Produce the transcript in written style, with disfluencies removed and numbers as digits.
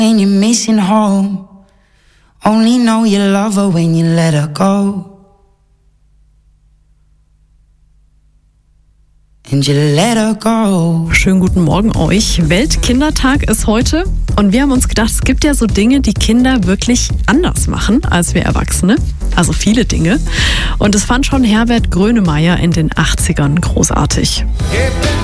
when you're missing home. Only know you love her when you let her go. And you let her go. Schönen guten Morgen euch. Weltkindertag ist heute und wir haben uns gedacht, es gibt ja so Dinge, die Kinder wirklich anders machen als wir Erwachsene. Also viele Dinge. Und das fand schon Herbert Grönemeyer in den 80ern großartig.